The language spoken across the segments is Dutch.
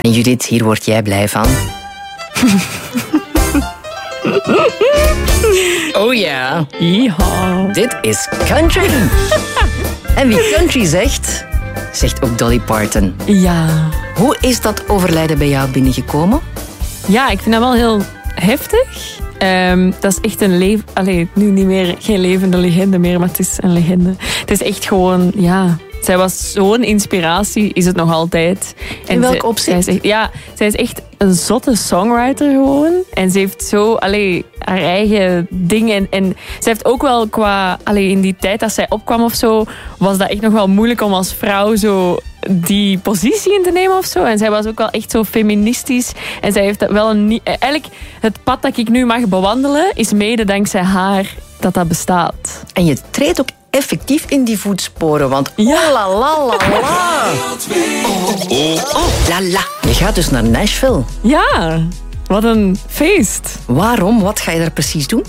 En Judith, hier word jij blij van. Oh ja. Yeehaw. Dit is country. En wie country zegt, zegt ook Dolly Parton. Ja. Hoe is dat overlijden bij jou binnengekomen? Ja, ik vind dat wel heel heftig. Dat is echt een leven... Allee, nu niet meer geen levende legende meer, maar het is een legende. Het is echt gewoon, ja... Zij was zo'n inspiratie, is het nog altijd. In welk opzicht? Zij is echt een zotte songwriter gewoon. En ze heeft zo haar eigen dingen. En zij heeft ook wel in die tijd dat zij opkwam of zo, was dat echt nog wel moeilijk om als vrouw zo die positie in te nemen of zo. En zij was ook wel echt zo feministisch. En zij heeft dat wel eigenlijk het pad dat ik nu mag bewandelen, is mede dankzij haar dat bestaat. En je treedt ook effectief in die voetsporen, want ja. Oh la la la la. Oh la la. Je gaat dus naar Nashville. Ja, wat een feest. Waarom? Wat ga je daar precies doen?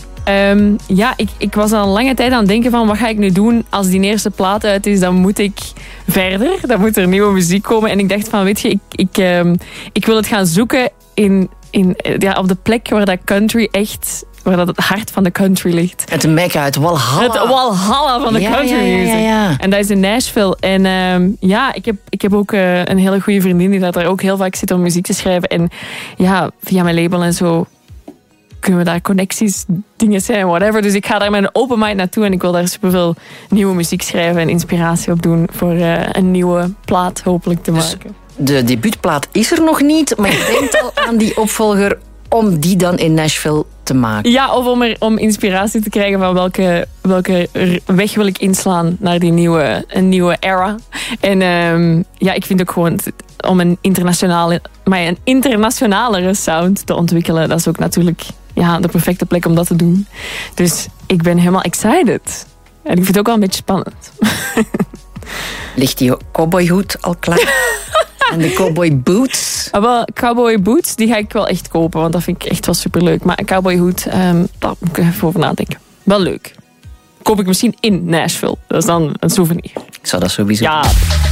Ik was al een lange tijd aan het denken van wat ga ik nu doen als die eerste plaat uit is, dan moet ik verder. Dan moet er nieuwe muziek komen. En ik dacht van, weet je, ik wil het gaan zoeken op de plek waar dat country echt... waar dat het hart van de country ligt. Het mecca, het Walhalla. Het Walhalla van de country music. Ja. En dat is in Nashville. En ik heb ook een hele goede vriendin die daar ook heel vaak zit om muziek te schrijven. En ja, via mijn label en zo kunnen we daar connecties, dingen zijn, whatever. Dus ik ga daar met een open mind naartoe en ik wil daar superveel nieuwe muziek schrijven en inspiratie op doen voor een nieuwe plaat hopelijk te maken. Dus de debuutplaat is er nog niet, maar je denkt al aan die opvolger om die dan in Nashville te maken. Ja, of om inspiratie te krijgen van welke weg wil ik inslaan naar een nieuwe era. En ik vind ook gewoon om een internationalere sound te ontwikkelen, dat is ook natuurlijk de perfecte plek om dat te doen. Dus ik ben helemaal excited. En ik vind het ook wel een beetje spannend. Ligt die cowboyhoed al klaar? En de cowboy boots? Wel, cowboy boots, die ga ik wel echt kopen, want dat vind ik echt wel superleuk. Maar een cowboyhoed, daar moet ik even over nadenken. Wel leuk. Koop ik misschien in Nashville. Dat is dan een souvenir. Ik zou dat sowieso doen.